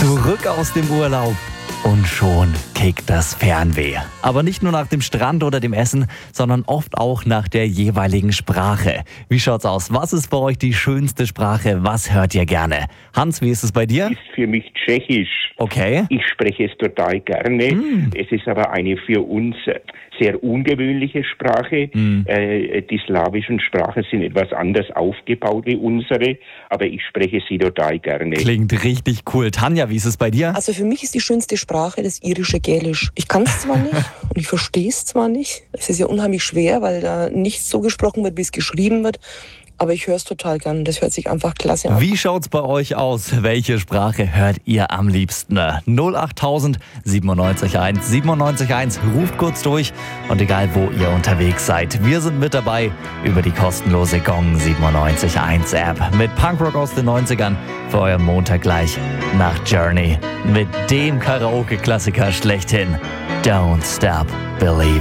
Zurück aus dem Urlaub und schon kickt das Fernweh. Aber nicht nur nach dem Strand oder dem Essen, sondern oft auch nach der jeweiligen Sprache. Wie schaut's aus? Was ist bei euch die schönste Sprache? Was hört ihr gerne? Hans, wie ist es bei dir? Ist für mich Tschechisch. Okay. Ich spreche es total gerne. Es ist aber eine für uns sehr ungewöhnliche Sprache. Die slawischen Sprachen sind etwas anders aufgebaut wie unsere, aber ich spreche sie total gerne. Klingt richtig cool. Tanja, wie ist es bei dir? Also für mich ist die schönste Sprache das irische Gälisch. Ich kann es zwar nicht und ich verstehe es zwar nicht. Es ist ja unheimlich schwer, weil da nichts so gesprochen wird, wie es geschrieben wird. Aber ich höre es total gern. Das hört sich einfach klasse an. Wie schaut's bei euch aus? Welche Sprache hört ihr am liebsten? 08000 97.1 97.1. Ruft kurz durch und egal wo ihr unterwegs seid, wir sind mit dabei über die kostenlose Gong 97.1 App mit Punkrock aus den 90ern für euren Montag gleich nach Journey mit dem Karaoke-Klassiker schlechthin. Don't Stop Believing.